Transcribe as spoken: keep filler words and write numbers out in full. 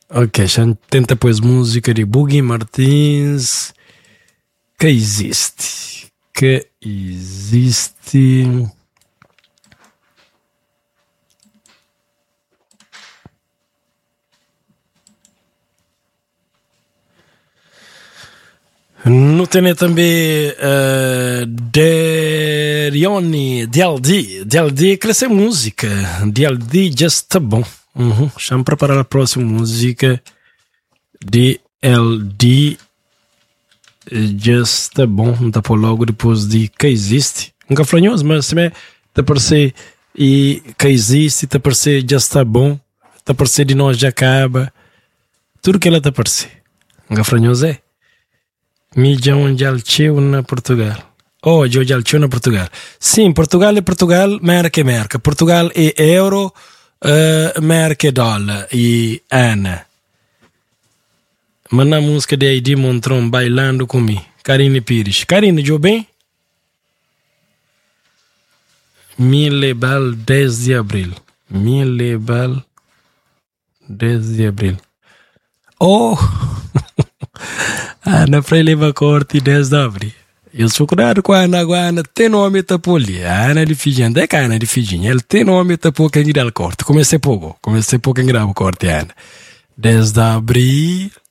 Ok, já tenta pois música de Boogie Martins. Que existe? Que existe? No tem também uh, Derione, D L D. D L D cresce música. D L D já está bom. Uhum. Vamos preparar a próxima música. D L D já está bom. Não está por logo depois de que existe. Nunca franhoso, mas também está para ser e que existe, está para ser já está bom. Está para ser de nós já acaba. Tudo que ela está para ser. Nunca franhoso é. Mídia mundial na Portugal. Oh, mundial na Portugal. Sim, Portugal é Portugal, merca é merca. Portugal é euro, uh, merca é dólar e ana. Mas na música de Aidi Montron, bailando comigo. Karine Pires. Karine, jogou bem? Milebal dez de abril. Milebal dez de abril. Oh! Ana para levar corte dez de abril. Eu sou curado com a Ana Guana, tem nome tapoli. A Ana de Fidjin, é que a Ana de Fidjin, ele tem nome tapoli que dá o corte. Comecei pouco, comecei pouco em gravo o corte, Ana. dez de abril.